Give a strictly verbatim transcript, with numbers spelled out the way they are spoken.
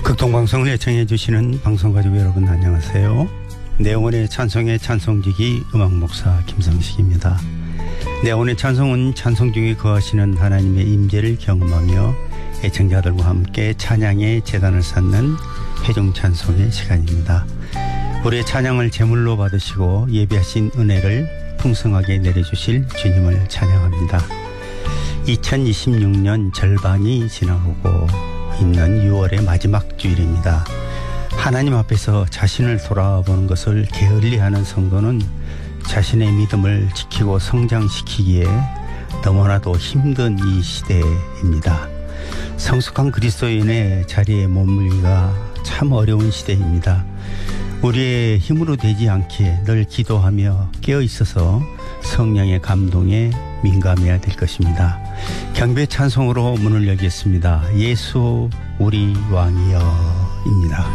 극동방송을 애청해 주시는 방송가족 여러분 안녕하세요. 내원의 찬송의 찬송지기 음악목사 김성식입니다. 내원의 찬송은 찬송 중에 거하시는 하나님의 임재를 경험하며 애청자들과 함께 찬양의 제단을 쌓는 회중찬송의 시간입니다. 우리의 찬양을 제물로 받으시고 예비하신 은혜를 풍성하게 내려주실 주님을 찬양합니다. 이천이십육 년 절반이 지나고 있는 유월의 마지막 주일입니다. 하나님 앞에서 자신을 돌아보는 것을 게을리하는 성도는 자신의 믿음을 지키고 성장시키기에 너무나도 힘든 이 시대입니다. 성숙한 그리스도인의 자리에 머물기가 참 어려운 시대입니다. 우리의 힘으로 되지 않게 늘 기도하며 깨어있어서 성령의 감동에 민감해야 될 것입니다. 경배 찬송으로 문을 열겠습니다. 예수 우리 왕이여입니다.